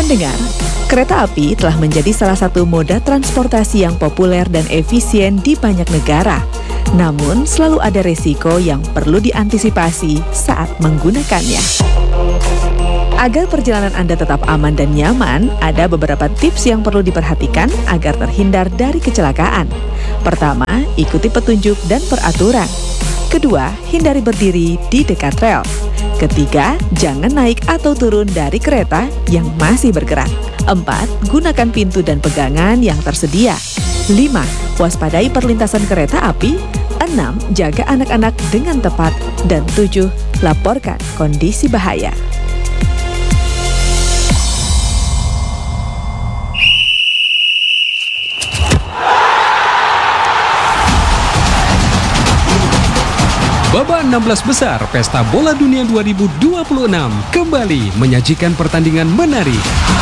Pendengar, kereta api telah menjadi salah satu moda transportasi yang populer dan efisien di banyak negara. Namun, selalu ada resiko yang perlu diantisipasi saat menggunakannya. Agar perjalanan Anda tetap aman dan nyaman, ada beberapa tips yang perlu diperhatikan agar terhindar dari kecelakaan. Pertama, ikuti petunjuk dan peraturan. Kedua, hindari berdiri di dekat rel. Ketiga, jangan naik atau turun dari kereta yang masih bergerak. 4. Gunakan pintu dan pegangan yang tersedia. 5. Waspadai perlintasan kereta api. 6. Jaga anak-anak dengan tepat. Dan 7. Laporkan kondisi bahaya. Babak 16 besar Pesta Bola Dunia 2026 kembali menyajikan pertandingan menarik.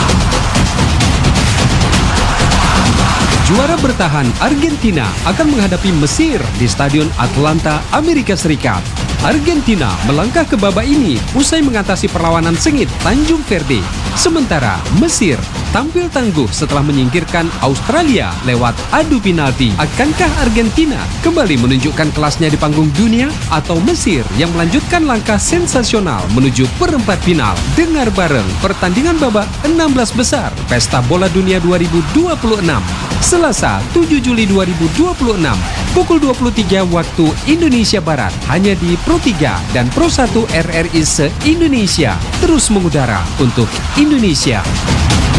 Juara bertahan Argentina akan menghadapi Mesir di Stadion Atlanta, Amerika Serikat. Argentina melangkah ke babak ini usai mengatasi perlawanan sengit Tanjung Verde. Sementara Mesir tampil tangguh setelah menyingkirkan Australia lewat adu penalti. Akankah Argentina kembali menunjukkan kelasnya di panggung dunia atau Mesir yang melanjutkan langkah sensasional menuju perempat final? Dengar bareng pertandingan babak 16 besar Pesta Bola Dunia 2026. Selasa 7 Juli 2026 pukul 23 waktu Indonesia Barat hanya di Pro 3 dan Pro 1 RRI se-Indonesia, terus mengudara untuk Indonesia.